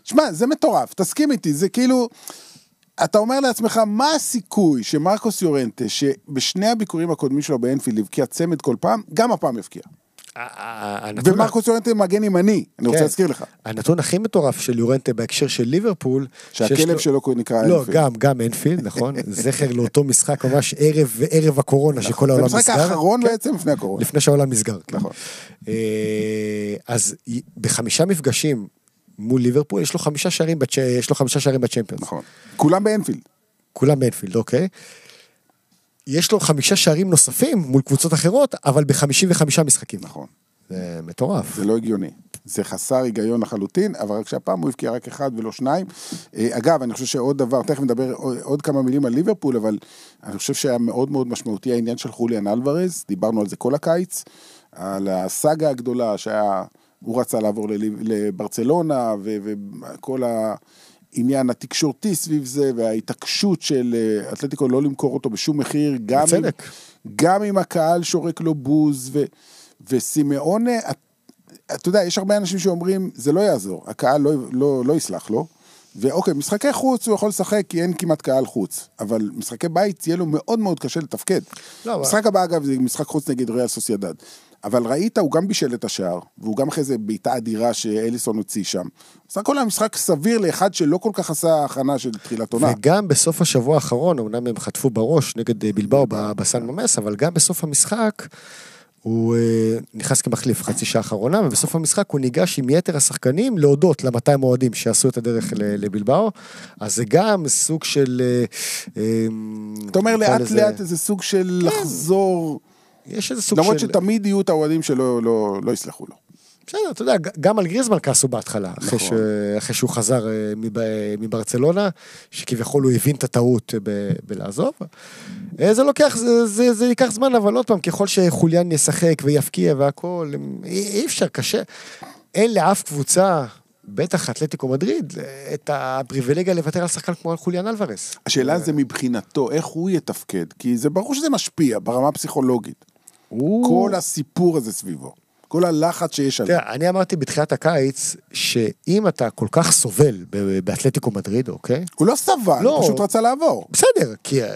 שמע, זה מטורף, תסכים איתי, זה כאילו, אתה אומר לעצמך, מה הסיכוי שמרקוס יורנטה, שבשני הביקורים הקודמים שלו באנפילד, הבקיע צמד כל פעם, גם הפעם הבקיע. ומרקוס יורנטה מגן ימני, אני רוצה להזכיר לך. הנתון הכי מטורף של יורנטה בהקשר של ליברפול, שהכלב שלו נקרא אנפילד. לא, גם אנפילד, נכון? זכר לאותו משחק ממש ערב הקורונה, שכל העולם נסגר. זה המשחק האחרון בעצם לפני הקורונה. לפני שהעולם נסגר. נכון. אז ב5 מפגשים מול ליברפול, יש לו 5 שערים בצ'מפיונס. נכון. כולם באנפילד. כולם באנפילד, אוקיי. יש לו 5 שערים נוספים מול קבוצות אחרות, אבל ב55 משחקים. נכון. זה מטורף. זה לא הגיוני. זה חסר היגיון לחלוטין, אבל רק שהפעם הוא הבקיע רק 1 ולא 2. אגב, אני חושב שעוד דבר, תכף נדבר עוד כמה מילים על ליברפול, אבל אני חושב שהיה מאוד מאוד משמעותי העניין של חוליאן אלוורז, דיברנו על זה כל הקיץ, על הסאגה הגדולה שהיה, הוא רצה לעבור לברצלונה, וכל העניין התקשורתי סביב זה, וההתעקשות של אתלטיקו לא למכור אותו בשום מחיר, גם אם הקהל שורק לו בוז, וסימאונה, אתה יודע, יש הרבה אנשים שאומרים, זה לא יעזור, הקהל לא יסלח לו, ואוקיי, משחקי חוץ הוא יכול לשחק, כי אין כמעט קהל חוץ, אבל משחקי בית יהיה לו מאוד מאוד קשה לתפקד. משחק הבא, אגב, זה משחק חוץ נגד ריאל סוסיידד, אבל ראית, הוא גם בישל את השער, והוא גם אחרי זה בעיטה אדירה שאליסון הוציא שם. בסך הכל המשחק סביר לאחד שלא כל כך עשה הכנה של תחילת עונה. וגם בסוף השבוע האחרון, אמנם הם חטפו בראש נגד בלבאו בסן ממס, אבל גם בסוף המשחק, הוא נכנס כמחליף חצי שעה האחרונה, ובסוף המשחק הוא ניגש עם יתר השחקנים להודות ל200 אוהדים שעשו את הדרך לבלבאו, אז זה גם סוג של... אתה אומר לאט לאט איזה סוג של לחזור, יש איזה סוג למרות שתמיד יהיו את האוהדים שלא לא יסלחו לו. בסדר, אתה יודע, גם על גריזמן כעסו בהתחלה, אחרי שהוא חזר מברצלונה, שכביכול הוא הבין את הטעות בלעזוב. זה לוקח, זה ייקח זמן, אבל עוד פעם, ככל שחוליאן ישחק ויפקיע והכל, אי אפשר, קשה. אין לאף קבוצה, בטח אתלטיקו מדריד, את הפריבילגיה לוותר על שחקן כמו על חוליאן אלוורז. השאלה זה מבחינתו, איך הוא יתפקד, כי זה ברור שזה משפיע ברמה פסיכולוגית. כל הסיפור הזה סביבו. כל הלחץ שיש עליו. אני אמרתי בתחילת הקיץ, שאם אתה כל כך סובל באתלטיקו מדריד, אוקיי? הוא לא סבל, הוא פשוט רצה לעבור. בסדר,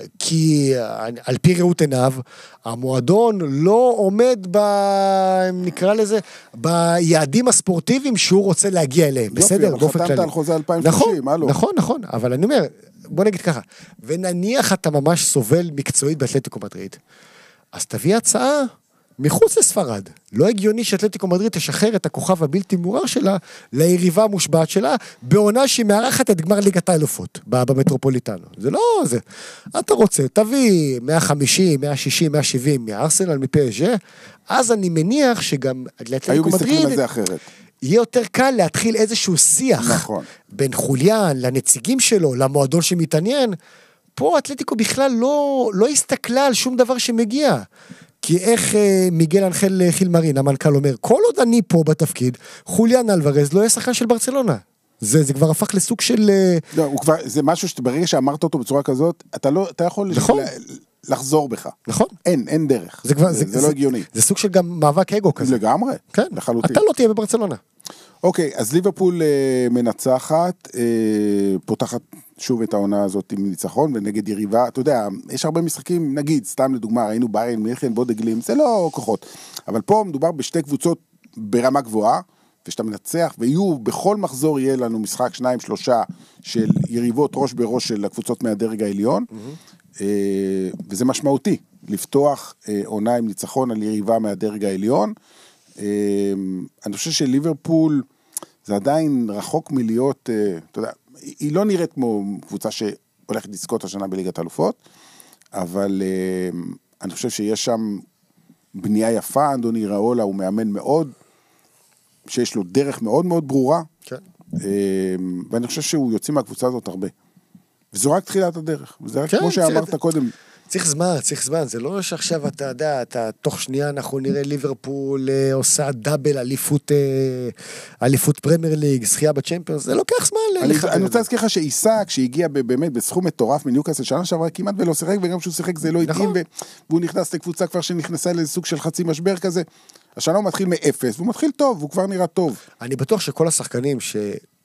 כי על פי ראות עיניו, המועדון לא עומד נקרא לזה, ביעדים הספורטיביים שהוא רוצה להגיע אליהם. בסדר, באופן כללי. חתמת על חוזה 2030, נכון, אבל אני אומר, בוא נגיד ככה, ונניח אתה ממש סובל מקצועית באתלטיקו מדריד, אז תביא הצעה מחוץ לספרד. לא הגיוני שאתלטיקו מדריד תשחרר את הכוכב הבלתי מעורר שלה ליריבה המושבעת שלה, בעונה שהיא מארחת את גמר ליגת האלופות במטרופוליטנו. זה לא זה. אתה רוצה, תביא 150, 160, 170 מארסנל, מפסג', אז אני מניח שגם לאתלטיקו מדריד יהיה יותר קל להתחיל איזשהו שיח נכון. בין חוליאן לנציגים שלו, למועדון שמתעניין. פה אתלטיקו בכלל לא הסתכלה על שום דבר שמגיע. כי איך מיגל אנחל חילמרין, המנכ"ל אומר, כל עוד אני פה בתפקיד, חוליאן אלוורז לא יהיה שחקן של ברצלונה. זה כבר הפך לסוג של... לא, זה משהו שברגע שאמרת אותו בצורה כזאת, אתה יכול לחזור בך. נכון. אין דרך. זה לא הגיוני. זה סוג של גם מאבק אגו כזה. לגמרי. כן, לחלוטין. אתה לא תהיה בברצלונה. אוקיי, אז ליברפול מנצחת, פותחת שוב את העונה הזאת עם ניצחון, ונגד יריבה, אתה יודע, יש הרבה משחקים, נגיד, סתם לדוגמה, ראינו ביירן מינכן, בודגלים, זה לא כוחות, אבל פה מדובר בשתי קבוצות ברמה גבוהה, ושאתה מנצח, ויהיו, בכל מחזור יהיה לנו משחק 2-3 של יריבות ראש בראש של הקבוצות מהדרג העליון, וזה משמעותי, לפתוח עונה עם ניצחון על יריבה מהדרג העליון. אני חושב שליברפול זה עדיין רחוק מלהיות, אתה יודע, היא לא נראית כמו קבוצה שהולכת לזכות השנה בליגת האלופות, אבל אני חושב שיש שם בנייה יפה, אדוני ראולה הוא מאמן מאוד, שיש לו דרך מאוד מאוד ברורה, כן. ואני חושב שהוא יוצא מהקבוצה הזאת הרבה. וזו רק תחילת הדרך, וזה רק כמו שאמרת קודם, צריך זמן, זה לא שעכשיו אתה יודע, תוך שנייה אנחנו נראה ליברפול עושה דאבל אליפות פרמייר ליג, זכייה בצ'מפיונס, זה לוקח זמן. אני רוצה להזכיר לך שאיסק, שהגיע באמת בסכום מטורף מניוקאסל, שנה שעברה כמעט ולא שיחק, וגם כשהוא שיחק זה לא התאים, והוא נכנס לקבוצה כבר שנכנסה לסוג של חצי משבר כזה, השנה הוא מתחיל מאפס, והוא מתחיל טוב, והוא כבר נראה טוב. אני בטוח שכל השחקנים